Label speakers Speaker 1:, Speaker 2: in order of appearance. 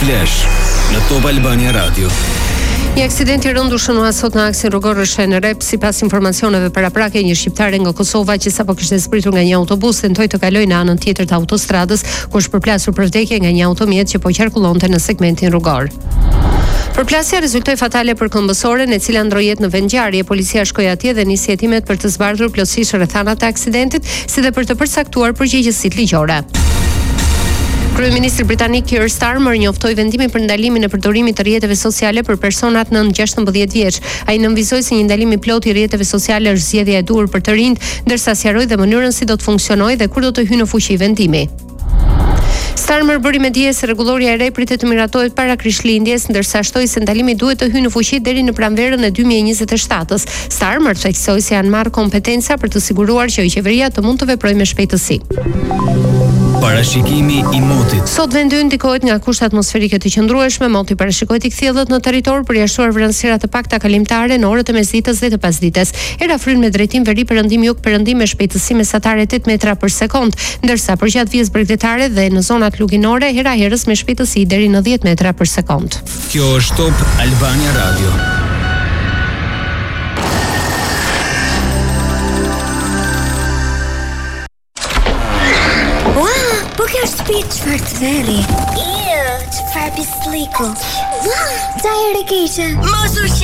Speaker 1: Flash në Top Albania Radio.
Speaker 2: Një aksident I rëndur shënua sot në aksin rrugor Rëshen Rep, sipas informacioneve paraprake, një shqiptare nga Kosova që sapo kishte zbritur nga një autobus tentoi të kalojë në anën tjetër të autostradës, ku është përplasur për vdekje nga një automjet që po qarkullonte në segmentin rrugor. Përplasja rezultoi fatale për këmbësoren, e cila ndroi jetë në vendngjarje. Policia shkoi atje dhe nisi hetimet për të zbardhur plotësisht rrethanat e aksidentit, si dhe për të përcaktuar përgjegjësitë ligjore. Kryeministri britanik Keir Starmer njoftoi vendimin për ndalimin e përdorimit të rrjeteve sociale për personat nën 16 vjeç. Ai nënvizoi se një ndalim I plotë I rrjeteve sociale është zgjedhja e duhur për të rinjt, ndërsa sqaroi dhe mënyrën si do të funksionojë dhe kur do të hyjë në fuqi vendimi. Starmer bëri me dije se rregulloria e re pritet të miratohet para Krishtlindjes, ndërsa shtoi se ndalimi duhet të hyjë në fuqi deri në pranverën e 2027-s. Starmer theksoi se janë marrë kompetenca për të siguruar që qeveria të mund të veprojë me shpejtësi.
Speaker 1: Parashikimi I motit.
Speaker 2: Sot vendi ndikohet nga kushte atmosferike të qëndrueshme, moti parashikohet I kthjellët në territor, përjashtuar vranësira të pakta kalimtare në orët e mesditës dhe të pasdites. Era fryn me drejtim veri perëndim jug perëndim me shpejtësi mesatare 8 metra për sekond, ndërsa përgjatë vijës bregdetare dhe në zonat luginore hera herës me shpejtësi deri në 10 metra për sekond.
Speaker 1: Kjo është Top Albania Radio.
Speaker 3: Çfarë të veri? Çfarë pisliku? Ua, ca herë keqe. Mos u